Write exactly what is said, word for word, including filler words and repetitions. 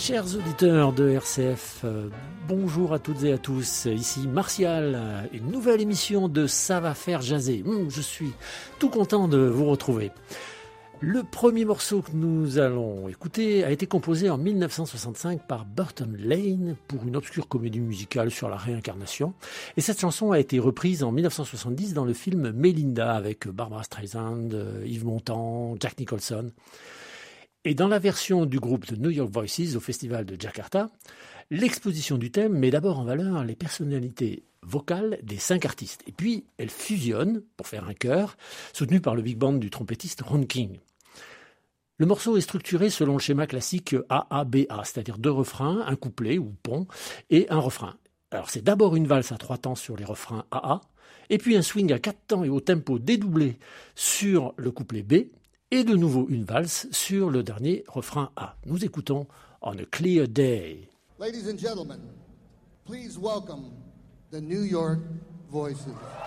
Chers auditeurs de R C F, euh, bonjour à toutes et à tous. Ici Martial, euh, une nouvelle émission de Ça va faire jaser. Hum, je suis tout content de vous retrouver. Le premier morceau que nous allons écouter a été composé en mille neuf cent soixante-cinq par Burton Lane pour une obscure comédie musicale sur la réincarnation. Et cette chanson a été reprise en mille neuf cent soixante-dix dans le film Melinda avec Barbara Streisand, Yves Montand, Jack Nicholson. Et dans la version du groupe The New York Voices au festival de Jakarta, l'exposition du thème met d'abord en valeur les personnalités vocales des cinq artistes. Et puis, elle fusionne pour faire un chœur, soutenu par le big band du trompettiste Ron King. Le morceau est structuré selon le schéma classique A A B A, c'est-à-dire deux refrains, un couplet ou pont, et un refrain. Alors c'est d'abord une valse à trois temps sur les refrains A A, et puis un swing à quatre temps et au tempo dédoublé sur le couplet B, et de nouveau une valse sur le dernier refrain A. Nous écoutons On a Clear Day. Ladies and gentlemen, please welcome the New York Voices.